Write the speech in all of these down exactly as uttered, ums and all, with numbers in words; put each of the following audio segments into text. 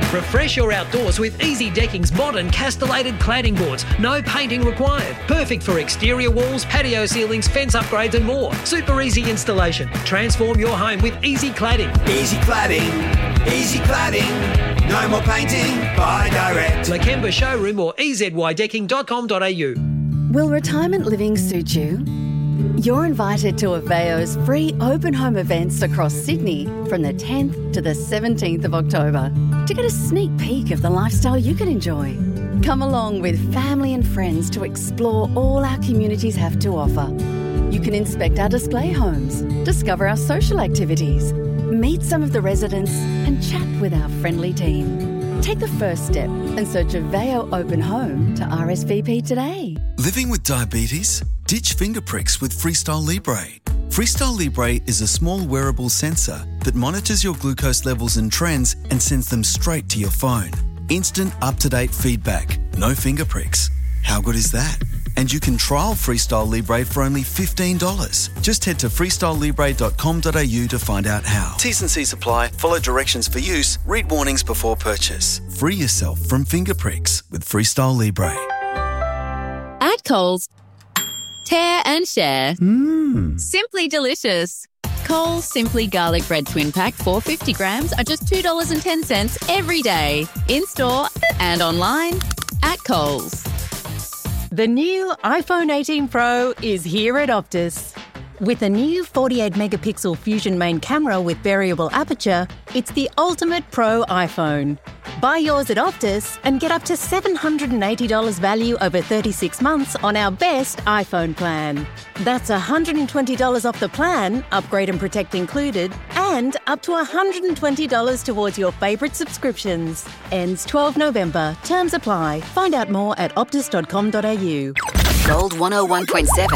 Refresh your outdoors with Easy Decking's modern castellated cladding boards. No painting required. Perfect for exterior walls, patio ceilings, fence upgrades and more. Super easy installation. Transform your home with Easy Cladding. Easy Cladding. Easy Cladding. No more painting. Buy direct. Lakemba Showroom or e z y decking dot com dot a u. Will retirement living suit you? You're invited to Aveo's free open home events across Sydney from the tenth to the seventeenth of October to get a sneak peek of the lifestyle you can enjoy. Come along with family and friends to explore all our communities have to offer. You can inspect our display homes, discover our social activities, meet some of the residents and chat with our friendly team. Take the first step and search Aveo Open Home to R S V P today. Living with diabetes? Ditch finger pricks with Freestyle Libre. Freestyle Libre is a small wearable sensor that monitors your glucose levels and trends and sends them straight to your phone. Instant up-to-date feedback, no finger pricks. How good is that? And you can trial Freestyle Libre for only fifteen dollars. Just head to freestyle libre dot com dot a u to find out how. T's and C's apply. Follow directions for use. Read warnings before purchase. Free yourself from finger pricks with Freestyle Libre. At Coles, tear and share. Mmm. Simply delicious. Coles Simply Garlic Bread Twin Pack four hundred fifty grams are just two dollars and ten cents every day. In-store and online at Coles. The new iPhone eighteen Pro is here at Optus. With a new forty-eight megapixel Fusion main camera with variable aperture, it's the ultimate pro iPhone. Buy yours at Optus and get up to seven hundred eighty dollars value over thirty-six months on our best iPhone plan. That's one hundred twenty dollars off the plan, upgrade and protect included, and up to one hundred twenty dollars towards your favourite subscriptions. Ends twelfth of November. Terms apply. Find out more at optus dot com dot a u. Gold one oh one point seven.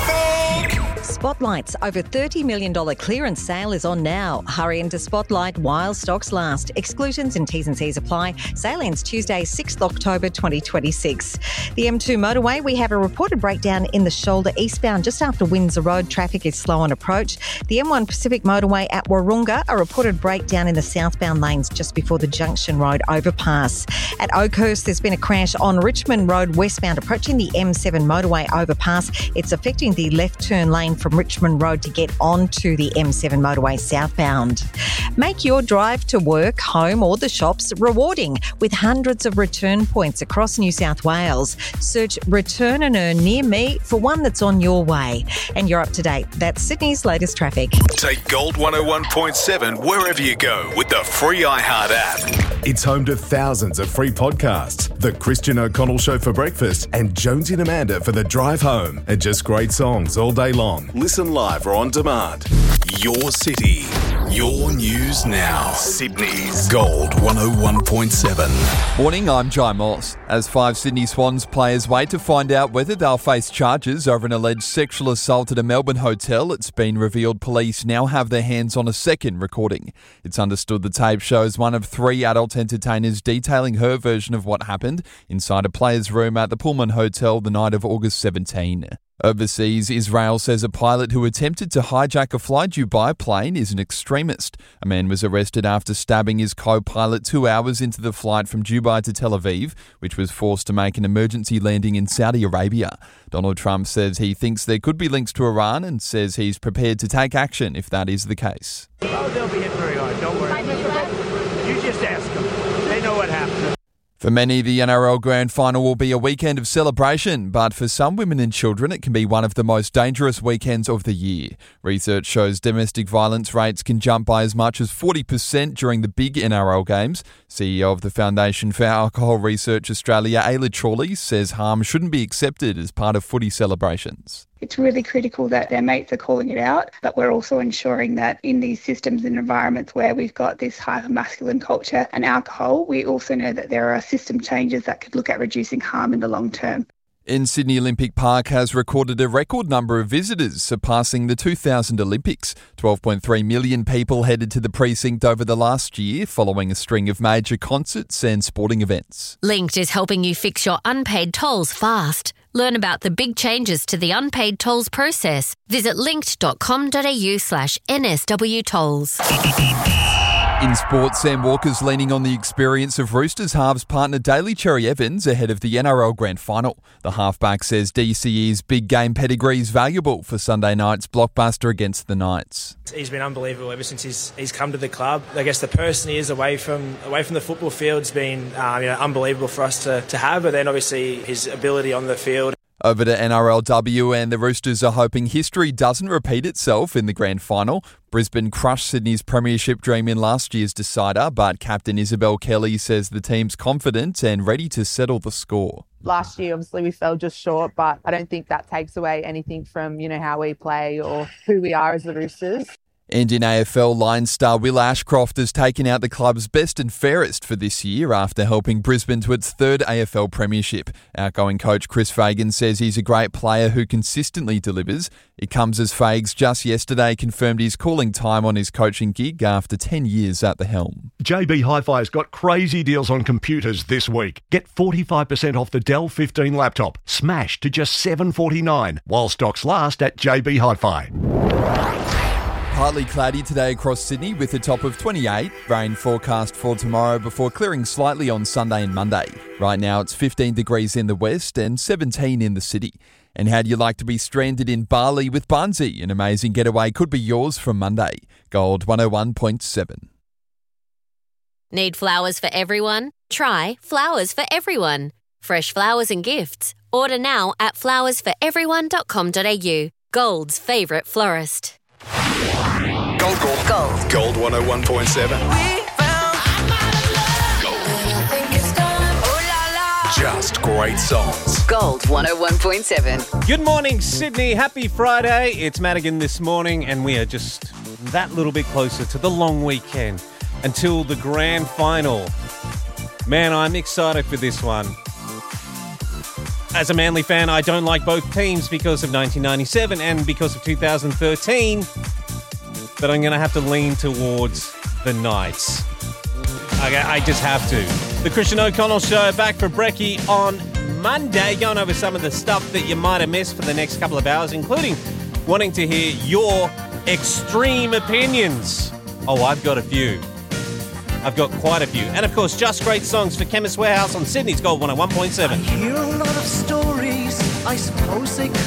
Spotlight's over thirty million dollars clearance sale is on now. Hurry into Spotlight while stocks last. Exclusions and T's and C's apply. Sale ends Tuesday, sixth of October twenty twenty-six. The M two motorway, we have a reported breakdown in the shoulder eastbound just after Windsor Road. Traffic is slow on approach. The M one Pacific motorway at Warunga, a reported breakdown in the southbound lanes just before the Junction Road overpass. At Oakhurst, there's been a crash on Richmond Road westbound approaching the M seven motorway overpass. It's affecting the left turn lane from Richmond Road to get onto the M seven motorway southbound. Make your drive to work, home or the shops rewarding with hundreds of return points across New South Wales. Search Return and Earn near me for one that's on your way. And you're up to date. That's Sydney's latest traffic. Take Gold one oh one point seven wherever you go with the free iHeart app. It's home to thousands of free podcasts. The Christian O'Connell Show for breakfast and Jonesy and Amanda for the drive home. And just great songs all day long. Listen live or on demand. Your city, your news now. Sydney's Gold one oh one point seven. Morning, I'm Jai Moss. As five Sydney Swans players wait to find out whether they'll face charges over an alleged sexual assault at a Melbourne hotel, it's been revealed police now have their hands on a second recording. It's understood the tape shows one of three adult entertainers detailing her version of what happened inside a player's room at the Pullman Hotel the night of August seventeenth. Overseas, Israel says a pilot who attempted to hijack a Fly Dubai plane is an extremist. A man was arrested after stabbing his co-pilot two hours into the flight from Dubai to Tel Aviv, which was forced to make an emergency landing in Saudi Arabia. Donald Trump says he thinks there could be links to Iran and says he's prepared to take action if that is the case. Oh, they'll be hit very hard. Don't worry. You just ask them. They know what happened. For many, the N R L Grand Final will be a weekend of celebration, but for some women and children, it can be one of the most dangerous weekends of the year. Research shows domestic violence rates can jump by as much as forty percent during the big N R L games. C E O of the Foundation for Alcohol Research Australia, Ayla Chorley, says harm shouldn't be accepted as part of footy celebrations. It's really critical that their mates are calling it out, but we're also ensuring that in these systems and environments where we've got this hyper-masculine culture and alcohol, we also know that there are system changes that could look at reducing harm in the long term. In Sydney, Olympic Park has recorded a record number of visitors, surpassing the two thousand Olympics. twelve point three million people headed to the precinct over the last year, following a string of major concerts and sporting events. Linked is helping you fix your unpaid tolls fast. Learn about the big changes to the unpaid tolls process. Visit linked dot com dot a u slash N S W tolls. In sports, Sam Walker's leaning on the experience of Roosters halves partner Daly Cherry Evans ahead of the N R L Grand Final. The halfback says D C E's big game pedigree is valuable for Sunday night's blockbuster against the Knights. He's been unbelievable ever since he's he's come to the club. I guess the person he is away from away from the football field's been um, you know, unbelievable for us to, to have, but then obviously his ability on the field. Over to N R L W, and the Roosters are hoping history doesn't repeat itself in the grand final. Brisbane crushed Sydney's premiership dream in last year's decider, but captain Isabel Kelly says the team's confident and ready to settle the score. Last year, obviously, we fell just short, but I don't think that takes away anything from, you know, how we play or who we are as the Roosters. And in A F L, Lions star Will Ashcroft has taken out the club's best and fairest for this year after helping Brisbane to its third A F L premiership. Outgoing coach Chris Fagan says he's a great player who consistently delivers. It comes as Fags just yesterday confirmed his calling time on his coaching gig after ten years at the helm. J B Hi-Fi has got crazy deals on computers this week. Get forty-five percent off the Dell fifteen laptop, smashed to just seven dollars forty-nine, while stocks last at J B Hi-Fi. Partly cloudy today across Sydney with a top of twenty-eight. Rain forecast for tomorrow before clearing slightly on Sunday and Monday. Right now it's fifteen degrees in the west and seventeen in the city. And how'd you like to be stranded in Bali with Barnsey? An amazing getaway could be yours from Monday. Gold one oh one point seven. Need flowers for everyone? Try Flowers for Everyone. Fresh flowers and gifts. Order now at flowers for everyone dot com dot a u. Gold's favourite florist. Gold, gold, gold. Gold one oh one point seven. Just great songs. Gold one oh one point seven. Good morning, Sydney. Happy Friday. It's Madigan this morning, and we are just that little bit closer to the long weekend until the grand final. Man, I'm excited for this one. As a Manly fan, I don't like both teams because of nineteen ninety-seven and because of two thousand thirteen, but I'm going to have to lean towards the Knights. I, I just have to. The Christian O'Connell Show back for Brekkie on Monday, going over some of the stuff that you might have missed for the next couple of hours, including wanting to hear your extreme opinions. Oh, I've got a few. I've got quite a few. And, of course, just great songs for Chemist Warehouse on Sydney's Gold one oh one point seven. I hear a lot of stories, I suppose they could